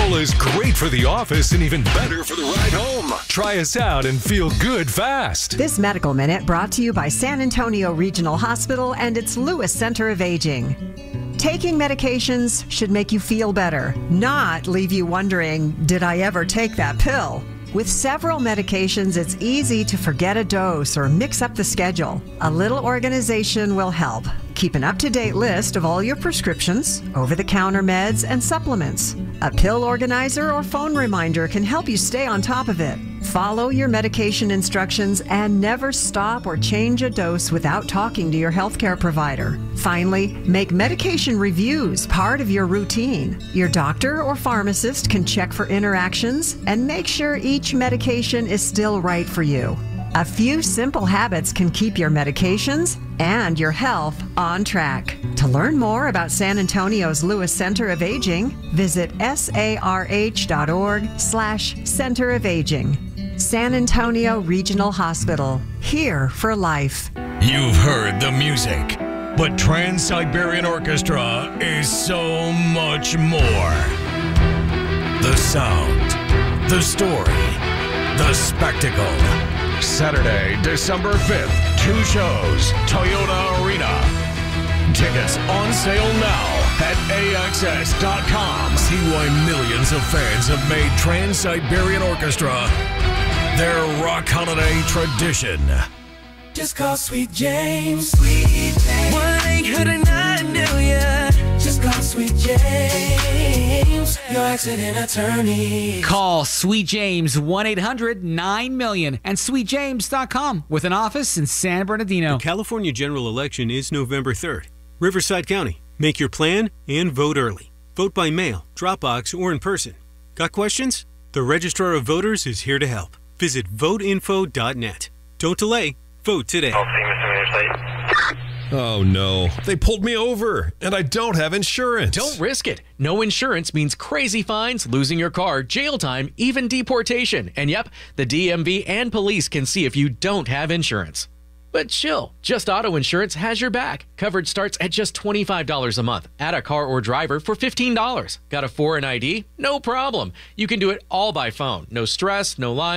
is great for the office and even better for the ride home. Try us out and feel good fast. This Medical Minute brought to you by San Antonio Regional Hospital and its Lewis Center of Aging. Taking medications should make you feel better, not leave you wondering, did I ever take that pill? With several medications, it's easy to forget a dose or mix up the schedule. A little organization will help. Keep an up-to-date list of all your prescriptions, over-the-counter meds, and supplements. A pill organizer or phone reminder can help you stay on top of it. Follow your medication instructions and never stop or change a dose without talking to your healthcare provider. Finally, make medication reviews part of your routine. Your doctor or pharmacist can check for interactions and make sure each medication is still right for you. A few simple habits can keep your medications and your health on track. To learn more about San Antonio's Lewis Center of Aging, visit sarh.org/Center of Aging. San Antonio Regional Hospital, here for life. You've heard the music, but Trans-Siberian Orchestra is so much more. The sound, the story, the spectacle. Saturday, December 5th, 2 shows, Toyota Arena. Tickets on sale now at AXS.com. See why millions of fans have made Trans-Siberian Orchestra their rock holiday tradition. Just call Sweet James. Sweet James. 1-800-9-million. Just call Sweet James, your accident attorney. Call Sweet James 1-800-9-million and sweetjames.com with an office in San Bernardino. The California general election is November 3rd. Riverside County. Make your plan and vote early. Vote by mail, Dropbox, or in person. Got questions? The Registrar of Voters is here to help. Visit voteinfo.net. Don't delay. Vote today. Oh no, they pulled me over and I don't have insurance. Don't risk it. No insurance means crazy fines, losing your car, jail time, even deportation. And yep, the DMV and police can see if you don't have insurance. But chill, Just Auto Insurance has your back. Coverage starts at just $25 a month. Add a car or driver for $15. Got a foreign ID? No problem. You can do it all by phone. No stress, no line.